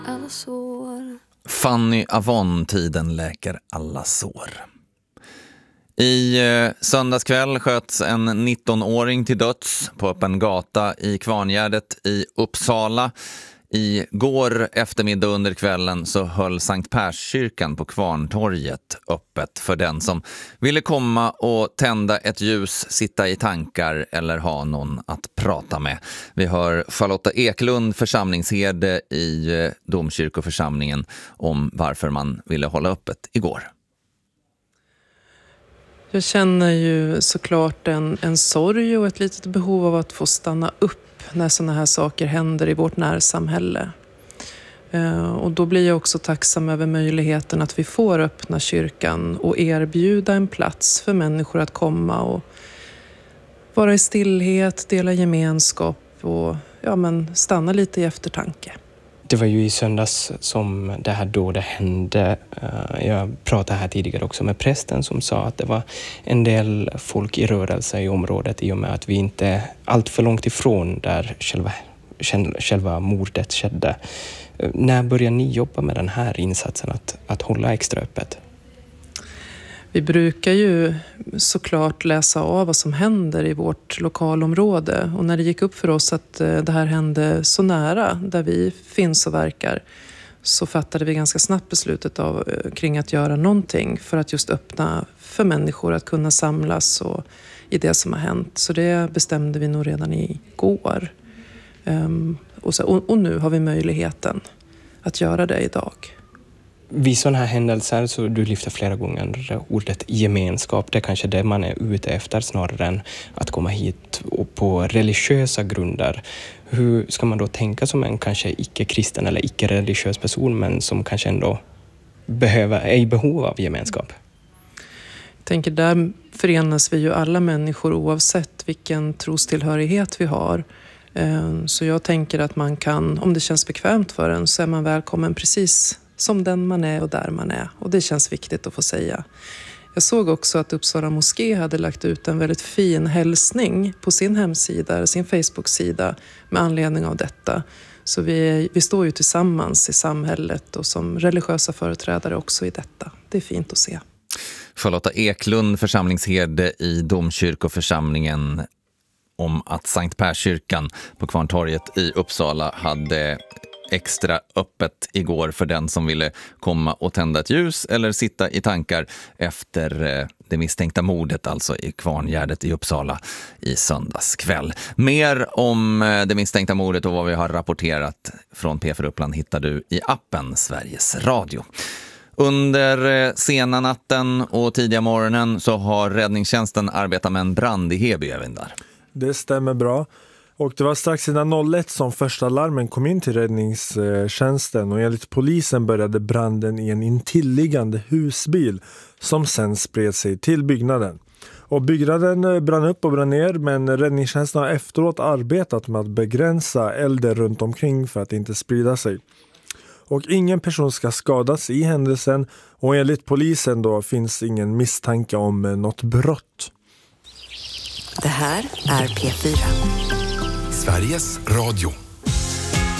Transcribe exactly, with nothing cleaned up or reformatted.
alla sår. Fanny Avon, tiden läker alla sår. I eh, söndagskväll sköts en nittonåring till döds på öppen gata i Kvarngärdet i Uppsala. I går eftermiddag under kvällen så höll Sankt Perskyrkan på Kvarntorget öppet för den som ville komma och tända ett ljus, sitta i tankar eller ha någon att prata med. Vi hör Charlotta Eklund, församlingsherde i eh, domkyrkoförsamlingen, om varför man ville hålla öppet igår. Jag känner ju såklart en, en sorg och ett litet behov av att få stanna upp när sådana här saker händer i vårt närsamhälle. Eh, och då blir jag också tacksam över möjligheten att vi får öppna kyrkan och erbjuda en plats för människor att komma och vara i stillhet, dela gemenskap och ja, men stanna lite i eftertanke. Det var ju i söndags som det här då det hände. Jag pratade här tidigare också med prästen som sa att det var en del folk i rörelse i området i och med att vi inte är allt för långt ifrån där själva, själva mordet skedde. När började ni jobba med den här insatsen att, att hålla extra öppet? Vi brukar ju såklart läsa av vad som händer i vårt lokalområde. Och när det gick upp för oss att det här hände så nära där vi finns och verkar, så fattade vi ganska snabbt beslutet av, kring att göra någonting för att just öppna för människor att kunna samlas och, i det som har hänt. Så det bestämde vi nog redan igår. Um, och, så, och, och nu har vi möjligheten att göra det idag. Vid sådana här händelser, så du lyfter flera gånger ordet gemenskap. Det är kanske det man är ute efter snarare än att komma hit och på religiösa grunder. Hur ska man då tänka som en kanske icke-kristen eller icke-religiös person men som kanske ändå behöver, är i behov av gemenskap? Jag tänker där förenas vi ju alla människor oavsett vilken trostillhörighet vi har. Så jag tänker att man kan, om det känns bekvämt för en, så är man välkommen precis som den man är och där man är. Och det känns viktigt att få säga. Jag såg också att Uppsala moské hade lagt ut en väldigt fin hälsning på sin hemsida, sin Facebook-sida med anledning av detta. Så vi, vi står ju tillsammans i samhället och som religiösa företrädare också i detta. Det är fint att se. Charlotta Eklund, församlingsherde i domkyrkoförsamlingen, om att Sankt Perskyrkan på Kvarntorget i Uppsala hade extra öppet igår för den som ville komma och tända ett ljus eller sitta i tankar efter det misstänkta mordet, alltså i Kvarngärdet i Uppsala i söndagskväll. Mer om det misstänkta mordet och vad vi har rapporterat från P fyra Uppland hittar du i appen Sveriges Radio. Under sena natten och tidiga morgonen så har räddningstjänsten arbetat med en brand i Heby, även där. Det stämmer bra. Och det var strax innan noll ett som första larmen kom in till räddningstjänsten och enligt polisen började branden i en intilliggande husbil som sen spred sig till byggnaden. Och byggnaden brann upp och brann ner, men räddningstjänsten har efteråt arbetat med att begränsa elden runt omkring för att inte sprida sig. Och ingen person ska skadas i händelsen och enligt polisen då finns ingen misstanke om något brott. Det här är P fyra. Sveriges Radio.